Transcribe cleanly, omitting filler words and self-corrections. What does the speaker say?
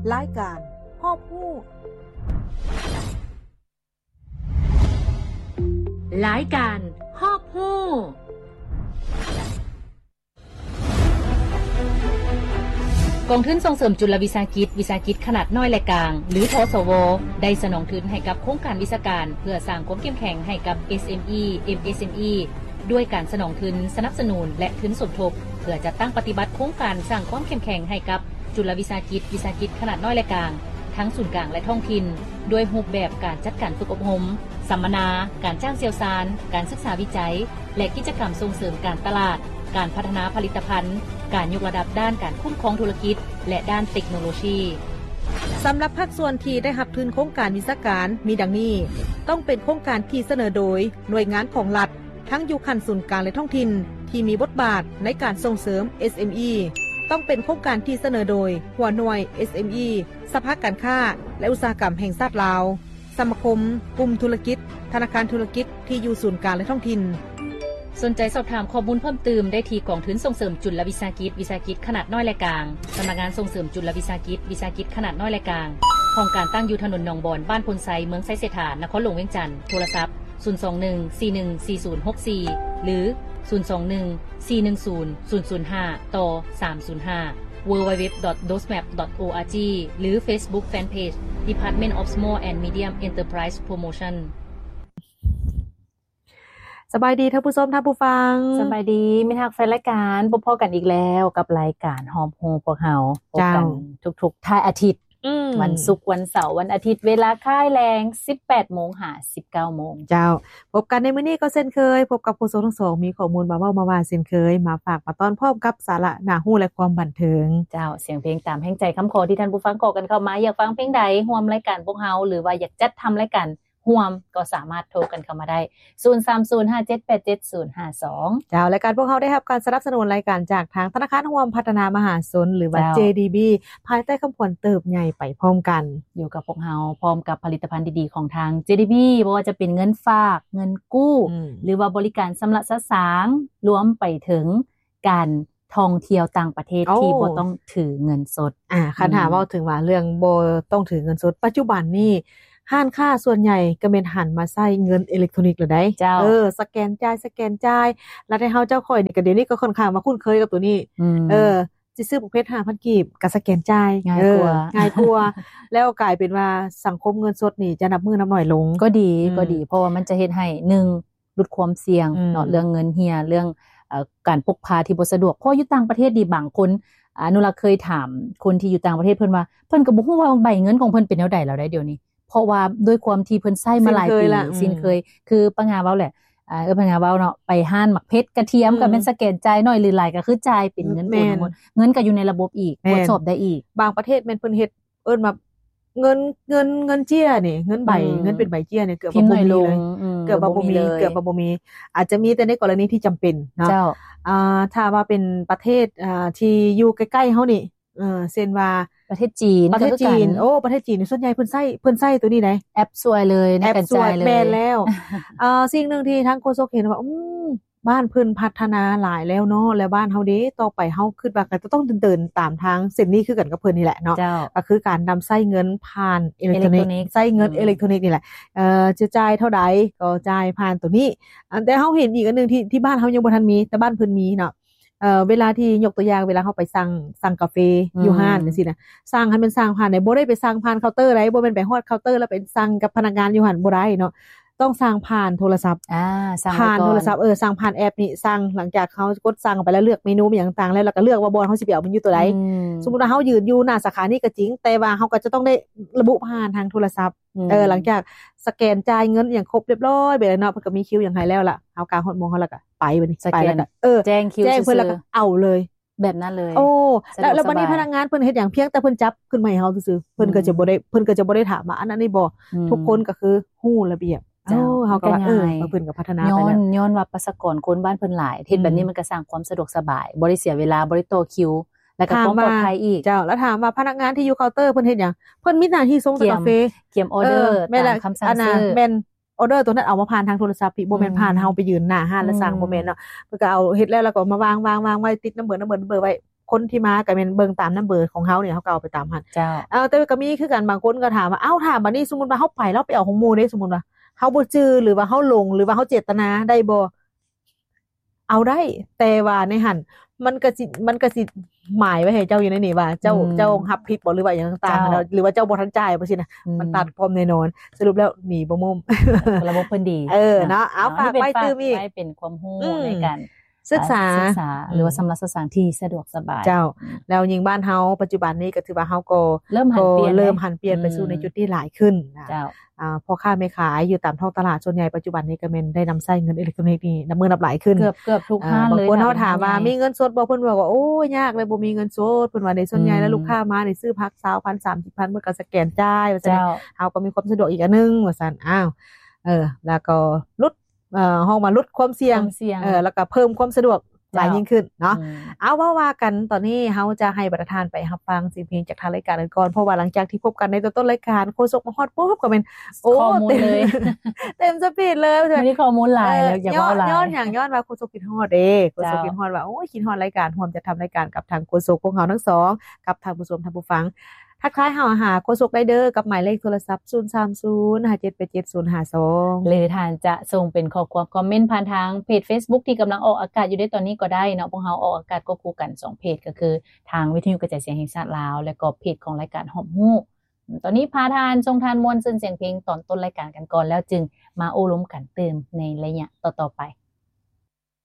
รายการฮอบฮู้รายการฮอบฮู้กองทุนส่งเสริมจุลวิสาหกิจขนาดน้อยและกลางหรือทสวได้สนองทุนให้กับโครงการวิชาการเพื่อสร้างความเข้มแข็งให้กับ SME MSME ด้วยการสนองทุนสนับสนุนและทุนสมทบเพื่อจัดตั้งปฏิบัติโครงการสร้างความเข้มแข็งให้กับจุลวิสาหกิจขนาดน้อยและกลางทั้งศูนย์กลางและท้องถิ่นด้วยรูปแบบการจัดการฝึกอบรมสัมมนาการจ้างเชี่ยวชาญการศึกษาวิจัยและกิจกรรมส่งเสริมการตลาดการพัฒนาผลิตภัณฑ์การยกระดับด้านการคุ้มครองธุรกิจและด้านเทคโนโลยีสำหรับภาคส่วนที่ได้รับทุนโครงการวิชาการมีดังนี้ต้องเป็นโครงการที่เสนอโดยหน่วยงานของรัฐทั้งอยู่ขั้นศูนย์กลางและท้องถิ่นที่มีบทบาทในการส่งเสริม SME ต้องเป็นโครงการที่เสนอโดยหัวหน่วย SME สภาการค้าและอุตสาหกรรมแห่งชาติลาวสมาคมกลุ่มธุรกิจธนาคารธุรกิจที่อยู่ศูนย์กลางและท้องถิ่นสนใจสอบถามข้อมูลเพิ่มเติมได้ที่กองทุนส่งเสริมจุลวิสาหกิจขนาดน้อยและกลางสำนักงานส่งเสริมจุลวิสาหกิจขนาดน้อยและกลางโครงการตั้งอยู่ถนนหนองบอนบ้านพลไซเมืองไซเสถานครหลวงเวียงจันทร์โทรศัพท์021414064หรือ021410005ต่อ305 www.dosmap.org หรือ Facebook Fanpage Department of Small and Medium Enterprise Promotion สบายดีท่านผู้ชมท่านผู้ฟังสบายดีมิทักแฟนรายการพบกันอีกแล้วกับรายการฮอมโฮพวกเฮาพบกันทุกๆท้ายอาทิตย์วันศุกร์วันเสาร์วันอาทิตย์เวลาค่ายแรง 18:00 นหา 19:00 นเจ้าพบกันในมื้อนี้ก็เช่นเคยพบกับผู้ชมทั้งสองมีข้อมูลมาเว้ามาว่าเช่นเคยมาฝากมาต้อนพร้อมกับสาระน่ารู้และความบันเทิงเจ้าเสียงเพลงตามแห่งใจคำขอที่ท่านผู้ฟังขอกันเข้ามาอยากฟังเพลงใดร่วมรายการพวกเฮาหรือว่าอยากจัดทำรายการร่วมก็สามารถโทรกันเข้ามาได้0305787052 เจ้ารายการพวกเราได้รับการสนับสนุนรายการจากทางธนาคารร่วมพัฒนามหาชนหรือว่า JDB ภายใต้คำขวัญเติบใหญ่ไปพร้อมกันอยู่กับพวกเราพร้อมกับผลิตภัณฑ์ดีๆของทาง JDB บ่ว่าจะเป็นเงินฝากเงินกู้หรือว่าบริการสำระสะสางรวมไปถึงการท่องเที่ยวต่างประเทศที่บ่ต้องถือเงินสดคันถามเว้าถึงว่าเรื่องบ่ต้องถือเงินสดปัจจุบันนี้ห้านค้าส่วนใหญ่ก็แม่นหันมาใช้เงินอิเล็กทรอนิกส์แล้วได้สแกนจ่ายแล้วให้เฮาเจ้าข่อยนี่ก็เดี๋ยวนี้ก็ค่อนข้างมาคุ้นเคยกับตัวนี้สิซื้อประเภท 5,000 กีบก็สแกนจ่ายง่ายกว่าแล้วกลายเป็นว่าสังคมเงินสดนี่จะนับมือนับหน่อยลงก็ดีเพราะว่ามันจะเฮ็ดให้1ลดความเสี่ยงเนาะเรื่องเงินเหี่ยเรื่องการพกพาที่บ่สะดวกเพราะอยู่ต่างประเทศดีบางคนอนุรักษ์เคยถามคนที่อยู่ต่างประเทศเพิ่นว่าเพิ่นก็บ่ฮู้ว่าใบเงินของเพิ่นเป็นแนวใดแล้วได้เดี๋ยวนี้เพราะว่าด้วยความที่เพิ่นใช้มาหลายปีสิ้นเคยคือปัญหาเว้าแหละปัญหาเว้าเนาะไปห้านหมักเพชรกระเทียมก็แม่นสแกนจ่ายน้อยหรือหลายก็คือจ่ายเป็นเงินโอนหมดเงินก็อยู่ในระบบอีกตรวจสอบได้อีกบางประเทศแม่นเพิ่นเฮ็ดเอิ้นมาเงินเจี้ยนี่เงินใบเงินเป็นใบเจี้ยนี่เกือบบ่มีเลยเกือบบ่มีอาจจะมีแต่ในกรณีที่จำเป็นเนาะถ้าว่าเป็นประเทศที่อยู่ใกล้ๆเฮานี่เช่นว่าประเทศจีนโอ้ประเทศจีนส่วนใหญ่เพิ่นใช้ตัวนี้ได้แอปสวยเลยในการจ่ายเลยแม่นแล้วสิ่งนึงที่ทางโฆษกเห็นว่าบ้านเพิ่นพัฒนาหลายแล้วเนาะแล้วบ้านเฮาเด้ต่อไปเฮาคิดว่าก็ต้องเดินตามทางเส้นนี้คือกันกับเพิ่นนี่แหละเนาะก็คือการนำใช้เงินผ่านอิเล็กทรอนิกส์ใช้เงินอิเล็กทรอนิกส์นี่แหละจะจ่ายเท่าใดก็จ่ายผ่านตัวนี้แต่เฮาเห็นอีกอันนึงที่บ้านเฮายังบ่ทันมีแต่บ้านเพิ่นมีเนาะเวลาที่ยกตัวอย่างเวลาเฮาไปสั่งกาแฟอยู่ห้านจังซี่นะสั่งให้มันสั่งผ่านได้บ่ได้ไปสั่งผ่านเคาน์เตอร์ได้บ่แม่นไปฮอดเคาน์เตอร์แล้วไปสั่งกับพนักงานอยู่หั่นบ่ได้เนาะต้องสั่งผ่านโทรศัพท์ผ่านโทรศัพท์สั่งผ่านแอปนี่สั่งหลังจากเขากดสั่งไปแล้วเลือกเมนูอย่างต่างๆแล้วก็เลือกว่าบอนเฮาสิไปเอามันอยู่ตัวใดสมมุติว่าเฮายืนอยู่หน้าสาขานี้ก็จริงแต่ว่าเฮาก็จะต้องได้ระบุผ่านทางโทรศัพท์หลังจากสแกนจ่ายเงินอย่างครบเรียบร้อยไปแล้วเนาะเพิ่นก็มีคิวอย่างให้แล้วล่ะเฮากลางฮอดโมงเฮาแล้วก็ไปบัดนี้ไปแล้วก็แจ้งคิวแจ้งเพิ่นแล้วก็เอาเลยแบบนั้นเลยแล้วบัดนี้พนักงานเพิ่นเฮ็ดหยังเพียงแต่เพิ่นจับขึ้นมาให้เฮาซื่อๆเพิ่นก็จะบ่ได้ถามว่าอันนั้นนี่บ่ทุกคนก็คือฮู้ระเบียบเฮาก็ว่าเพิ่นก็พัฒนาไปแล้วย้อนว่าประชากรคนบ้านเพิ่นหลายเฮ็ดแบบนี้มันก็สร้างความสะดวกสบายบ่ได้เสียเวลาบ่ได้ต่อคิวแล้วก็ความปลอดภัยอีกเจ้าแล้วถามว่าพนักงานที่อยู่เคาน์เตอร์เพิ่นเฮ็ดหยังเพิ่นมีหน้าที่ส่งกาแฟเกี่ยมออเดอร์ตามคำสั่งซื้อแม่นออเดอร์ตัวนั้นเอามาผ่านทางโทรศัพท์พี่บ่แม่นผ่านเฮาไปยืนหน้าห้านแล้วสั่งบ่แม่นเนาะเพิ่นก็เอาเฮ็ดแล้วก็มาวางไว้ติดน้ำเบอร์ไว้คนที่มาก็แม่นเบิ่งตามนัมเบอร์ของเฮาเนี่ยเฮาก็เอาไปตามหั่นเจ้าแต่ก็มีคือกันบางคนก็ถามว่าอ้าวถามบัดนี้สมมุติว่าเฮาไปแล้วไปเอาของหมู่เด้สมมุติว่าเฮาบ่จื้อหรือว่าเฮาหลงหรือว่าเฮาเจตนาได้บ่เอาได้แต่ว่าในหั่นมันก็สิหมายไว้ให้เจ้าอยู่ในนี่ว่าเจ้ารับผิดบ่หรือว่าหยังต่างๆหรือว่าเจ้าบ่ทันจ่ายบ่ซี่นะมันตัดพร้อมแน่นอนสรุปแล้วหนีบ่มุมระบบเพิ่นดีเนาะเอาฝากไว้ตื้มอีกให้เป็นความรู้ในการศึกษาหรือว่าสำหรับสถานที่สะดวกสบายเจ้าแล้วยิ่งบ้านเฮาปัจจุบันนี้ก็ถือว่าเฮาก็เริ่มหันเปลี่ยนไปสู่ในจุดที่หลายขึ้นเจ้าพ่อค้าแม่ขายอยู่ตามท้องตลาดส่วนใหญ่ปัจจุบันนี้ก็แม่นได้นำใช้เงินอิเล็กทรอนิกส์นี่นับมือนับหลายขึ้นเกือบทุกห้างเลยบางคนเฮาถามว่ามีเงินสดบ่เพิ่นบอกว่าโอ้ยยากเลยบ่มีเงินสดเพิ่นว่าในส่วนใหญ่แล้วลูกค้ามานี่ซื้อพัก 20,000 30,000 เพิ่นก็สแกนจ่ายว่าซั่นเฮาก็มีความสะดวกอีกอันนึงว่าซั่นแล้วก็ลดห้องมาลดความเสี่ยงแล้วก็เพิ่มความสะดวกหลายยิ่งขึ้นเนาะเอาว่ากันตอนนี้เฮาจะให้ประธานไปรับฟังสิ่งเพลงจากทางรายการกันก่อนเพราะว่าหลังจากที่พบกันในต้นรายการโฆษกมาฮอดปุ๊บก็เป็นข้อมูลเลยเต็มสปีดเลยไม่ได้ข้อมูลหลายแล้วอย่าว่าหลายย้อนว่าโฆษกคิดฮอดเด้โฆษกคิดฮอดว่าโอ้ยคิดฮอดรายการร่วมจะทำรายการกับทางโฆษกพวกเฮาทั้งสองกับทางผู้ชมทางผู้ฟังทักทายเฮาหาโฆษกได้เด้อกับหมายเลขโทรศัพท์03057875052 หรือท่านจะส่งเป็นข้อความคอมเมนต์ผ่านทางเพจ Facebook ที่กำลังออกอากาศอยู่ในตอนนี้ก็ได้เนาะพวกเฮาออกอากาศก็คู่กัน2เพจก็คือทางวิทยุกระจายเสียงแห่งชาติลาวและก็เพจของรายการหอมฮู้ตอนนี้พาทานส่งทานมวลซึ้งเสียงเพลงตอนต้นรายการกันก่อนแล้วจึงมาโอ้ล้มกันเติมในระยะต่อๆไป